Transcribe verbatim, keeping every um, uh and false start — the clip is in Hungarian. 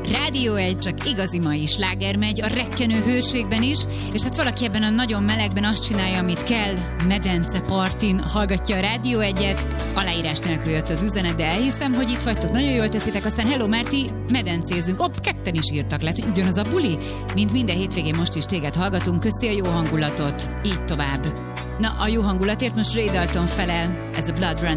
Rádió egy, csak igazi mai sláger megy, a rekkenő hőségben is, és hát valaki ebben a nagyon melegben azt csinálja, amit kell, medence partin hallgatja a Rádió egyet, aláírás nélkül jött az üzenet, de elhiszem, hogy itt vagytok, nagyon jól teszitek, aztán hello Márti, medencézünk, hopp, ketten is írtak, lehet, hogy ugyanaz a buli, mint minden hétvégén most is téged hallgatunk, köszi a jó hangulatot, így tovább. Na, a jó hangulatért most Ray Dalton felel, ez a Blood Run